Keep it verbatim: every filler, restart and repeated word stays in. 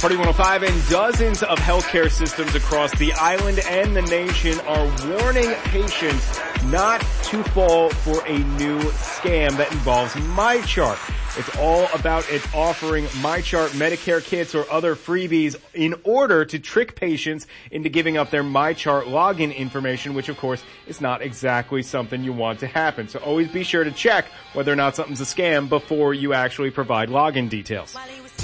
Party one oh five and dozens of healthcare systems across the island and the nation are warning patients not to fall for a new scam that involves MyChart. It's all about it offering MyChart Medicare kits or other freebies in order to trick patients into giving up their MyChart login information, which of course is not exactly something you want to happen. So always be sure to check whether or not something's a scam before you actually provide login details.